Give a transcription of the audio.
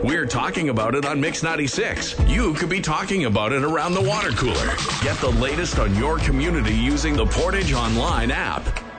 We're talking about it on Mix 96. You could be talking about it around the water cooler. Get the latest on your community using the Portage Online app.